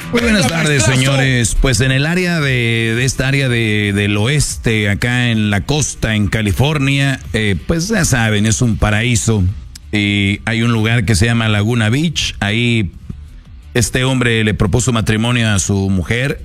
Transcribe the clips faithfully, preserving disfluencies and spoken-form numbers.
Muy buenas tardes, señores. Pues en el área de, de esta área de, del oeste, acá en la costa, en California, eh, pues ya saben, es un paraíso. Y hay un lugar que se llama Laguna Beach. Ahí este hombre le propuso matrimonio a su mujer.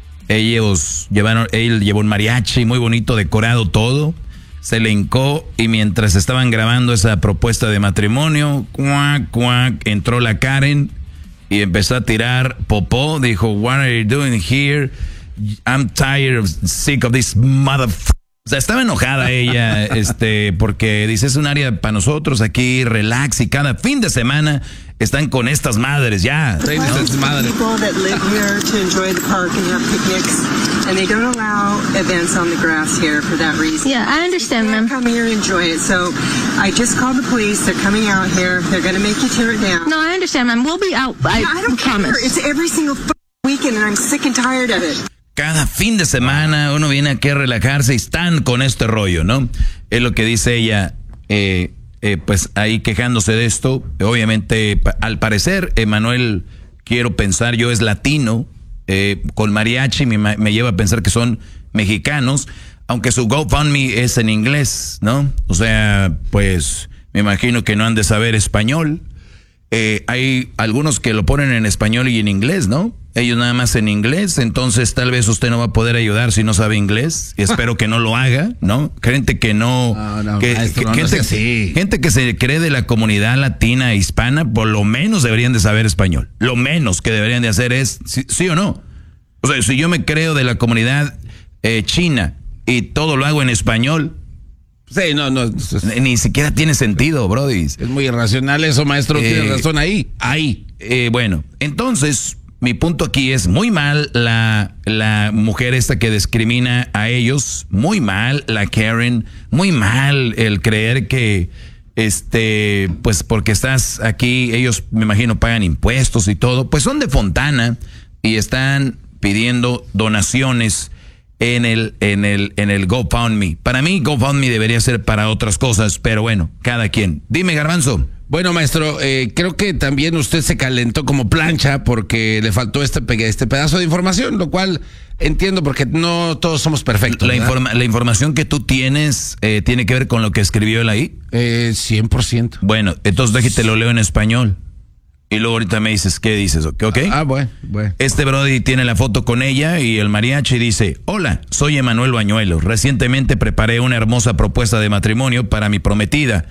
Ellos llevaron, él llevó un mariachi muy bonito, decorado todo. Se le hincó y mientras estaban grabando esa propuesta de matrimonio, cuac, cuac, entró la Karen y empezó a tirar popó. Dijo, what are you doing here? I'm tired of, sick of this motherfucker. O sea, estaba enojada ella, este, porque dice, es un área para nosotros aquí, relax, y cada fin de semana están con estas madres, ya. ¿No? Estas madres. People that live here to enjoy the park and have picnics, and they don't allow events on the grass here for that reason. Yeah, I understand, ma'am. Come here and enjoy it. So I just called the police. They're coming out here. They're going to make you tear it down. No, I understand, ma'am. We'll be out. I, yeah, I don't promise. care. It's every single weekend, and I'm sick and tired of it. Cada fin de semana uno viene aquí a relajarse y están con este rollo, ¿no? Es lo que dice ella, eh, eh, pues ahí quejándose de esto. Obviamente, pa- al parecer, Emanuel, quiero pensar yo, es latino, eh, con mariachi, me, me lleva a pensar que son mexicanos, aunque su GoFundMe es en inglés, ¿no? O sea, pues me imagino que no han de saber español. Eh, hay algunos que lo ponen en español y en inglés, ¿no? Ellos nada más en inglés, entonces tal vez usted no va a poder ayudar si no sabe inglés, y espero que no lo haga, ¿no? Gente que no... No, no, que, maestro, que, no, gente, no sea así. gente que se cree de la comunidad latina e hispana, por lo menos deberían de saber español. Lo menos que deberían de hacer es, sí, sí o no. O sea, si yo me creo de la comunidad eh, china y todo lo hago en español... Sí, no, no. Es, ni siquiera tiene sentido, brody. Es muy irracional eso, maestro. Eh, Tiene razón ahí. Ahí. Eh, bueno, entonces, mi punto aquí es muy mal la, la mujer esta que discrimina a ellos. Muy mal la Karen. Muy mal el creer que, este, pues porque estás aquí, ellos me imagino pagan impuestos y todo. Pues son de Fontana y están pidiendo donaciones en el, en el, en el GoFundMe. Para mí, GoFundMe debería ser para otras cosas, pero bueno, cada quien. Dime, Garbanzo. Bueno, maestro, eh, creo que también usted se calentó como plancha porque le faltó este, este pedazo de información, lo cual entiendo porque no todos somos perfectos. La, informa la información que tú tienes eh, tiene que ver con lo que escribió él ahí. Eh, cien por ciento. Bueno, entonces déjate lo leo en español. Y luego ahorita me dices, ¿qué dices? ¿Ok? Ah, bueno, bueno. Este brody tiene la foto con ella y el mariachi dice, hola, soy Emanuel Bañuelo. Recientemente preparé una hermosa propuesta de matrimonio para mi prometida,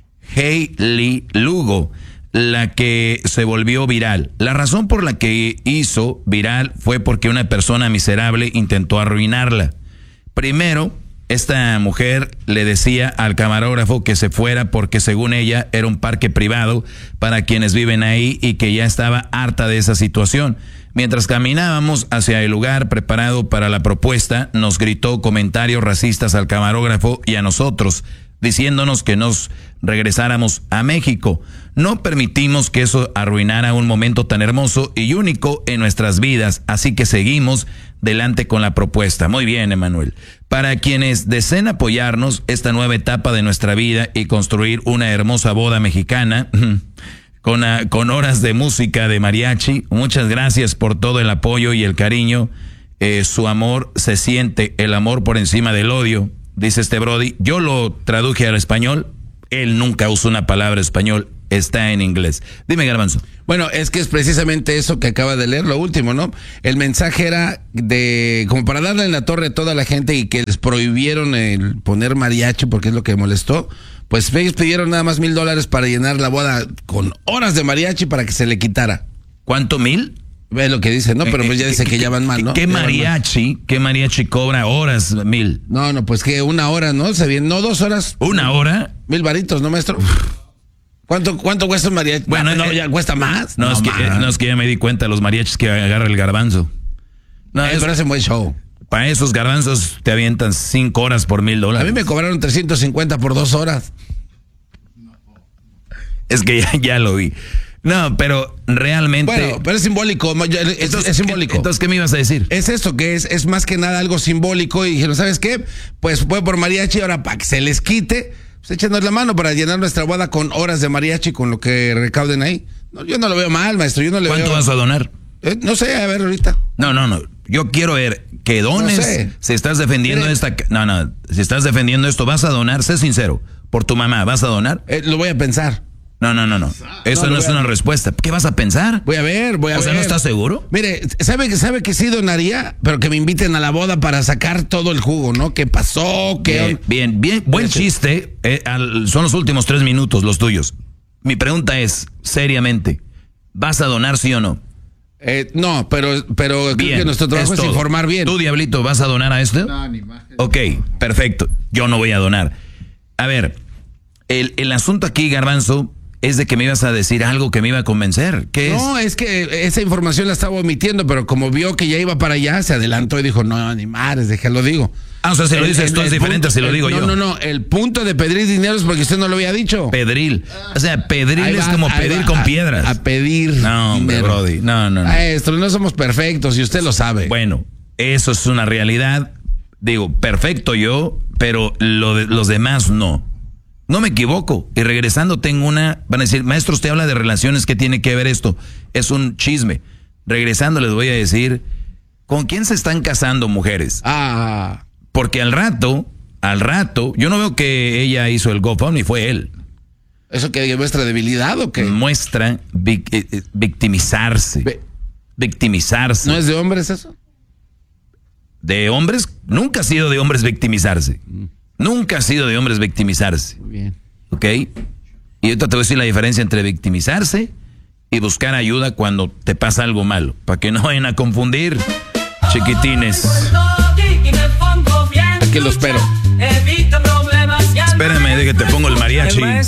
Hailey Lugo, la que se volvió viral. La razón por la que hizo viral fue porque una persona miserable intentó arruinarla. Primero, esta mujer le decía al camarógrafo que se fuera porque según ella era un parque privado para quienes viven ahí y que ya estaba harta de esa situación. Mientras caminábamos hacia el lugar preparado para la propuesta, nos gritó comentarios racistas al camarógrafo y a nosotros, diciéndonos que nos regresáramos a México. No permitimos que eso arruinara un momento tan hermoso y único en nuestras vidas, así que seguimos delante con la propuesta. Muy bien, Emanuel. Para quienes deseen apoyarnos esta nueva etapa de nuestra vida y construir una hermosa boda mexicana con, uh, con horas de música de mariachi, muchas gracias por todo el apoyo y el cariño. Eh, su amor se siente, el amor por encima del odio, dice este brody. Yo lo traduje al español. Él nunca usó una palabra español, está en inglés. Dime, Garbanzo. Bueno, es que es precisamente eso que acaba de leer, lo último, ¿no? El mensaje era de, como para darle en la torre a toda la gente y que les prohibieron el poner mariachi porque es lo que molestó. Pues ellos pidieron nada más mil dólares para llenar la boda con horas de mariachi para que se le quitara. ¿Cuánto mil? Ve lo que dice, ¿no? Pero pues ya dice que ya van mal, ¿no? ¿Qué mariachi? ¿Qué mariachi cobra horas mil? No, no, pues que una hora, ¿no? Se viene, no, dos horas. ¿Una hora? Mil varitos, ¿no, maestro? ¿Cuánto, cuánto cuesta un mariachi? Bueno, no, no, eh, ya cuesta más. No, no, es que, eh, no, es que ya me di cuenta los mariachis que agarra el Garbanzo. No, eh, es, pero hacen buen show. Para esos garbanzos te avientan cinco horas por mil dólares. A mí me cobraron trescientos cincuenta por dos horas. Es que ya, ya lo vi. No, pero realmente... Bueno, pero es simbólico, es, entonces, es simbólico. ¿qué, entonces, ¿qué me ibas a decir? Es esto, que es, es más que nada algo simbólico y dijeron, ¿sabes qué? Pues fue por mariachi, ahora para que se les quite, pues échenos la mano para llenar nuestra boda con horas de mariachi con lo que recauden ahí. No, yo no lo veo mal, maestro, yo no le ¿Cuánto veo... vas a donar? Eh, no sé, a ver ahorita. No, no, no. Yo quiero ver que dones. No sé. Si estás defendiendo Mire. esta. No, no. Si estás defendiendo esto, vas a donar. Sé sincero. Por tu mamá, ¿vas a donar? Eh, lo voy a pensar. No, no, no, no. Eso No, no, lo es voy a- una respuesta. ¿Qué vas a pensar? Voy a ver, voy a O ver. sea, ¿no estás seguro? Mire, sabe que sabe que sí donaría, pero que me inviten a la boda para sacar todo el jugo, ¿no? ¿Qué pasó? ¿Qué? Bien, bien, bien. Buen Espérate. chiste. eh, al- son los últimos tres minutos, los tuyos. Mi pregunta es, seriamente, ¿vas a donar sí o no? Eh, no, pero, pero creo Bien. que nuestro trabajo es, todo. informar bien. ¿Tú, Diablito, vas a donar a esto? No, ni más. Ok, perfecto. Yo no voy a donar. A ver, el, el asunto aquí, Garbanzo, es de que me ibas a decir algo que me iba a convencer. ¿Qué es? No, es que esa información la estaba omitiendo, pero como vio que ya iba para allá, se adelantó y dijo, no, ni madres, déjalo digo. Ah, o sea, si lo El- dices el- tú es el diferente punto- si lo el- digo no, yo. No, no, el punto de pedir dinero es porque usted no lo había dicho. Pedril. O sea, pedril Ahí es va, como ahí pedir va, con a- piedras. A pedir No, hombre, dinero. Brody. No, no, no. Maestro, no somos perfectos y usted lo sabe. Bueno, eso es una realidad. Digo, perfecto yo, pero lo de, los demás no. No me equivoco. Y regresando tengo una... Van a decir, maestro, usted habla de relaciones, ¿qué tiene que ver esto? Es un chisme. Regresando les voy a decir, ¿con quién se están casando mujeres? Ah, Porque al rato, al rato, yo no veo que ella hizo el GoFundMe, fue él. ¿eso que muestra debilidad o qué? Muestra vic- eh, eh, victimizarse. Ve- Victimizarse. ¿No es de hombres eso? De hombres, nunca ha sido de hombres victimizarse. Nunca ha sido de hombres victimizarse. Muy bien. ¿Ok? Y ahorita te voy a decir la diferencia entre victimizarse y buscar ayuda cuando te pasa algo malo. Para que no vayan a confundir, chiquitines. Aquí lo espero. Evita problemas. Espérame, de que te pongo el mariachi.